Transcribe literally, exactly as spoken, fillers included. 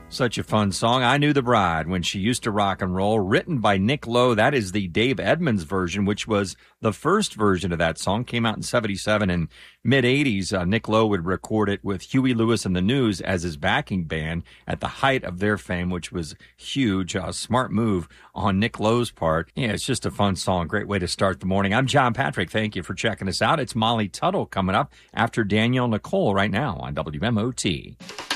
Such a fun song. I Knew the Bride When She Used to Rock and Roll, written by Nick Lowe. That is the Dave Edmunds version, which was the first version of that song. Came out in seventy-seven and mid-eighties. Uh, Nick Lowe would record it with Huey Lewis and the News as his backing band at the height of their fame, which was huge. A smart move on Nick Lowe's part. Yeah, it's just a fun song. Great way to start the morning. I'm John Patrick. Thank you for checking us out. It's Molly Tuttle coming up after Danielle Nicole right now on W M O T.